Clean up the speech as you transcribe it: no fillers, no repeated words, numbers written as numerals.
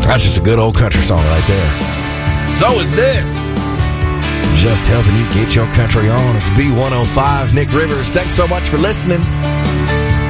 That's just a good old country song right there. So is this. Just helping you get your country on. It's B105. Nick Rivers, thanks so much for listening.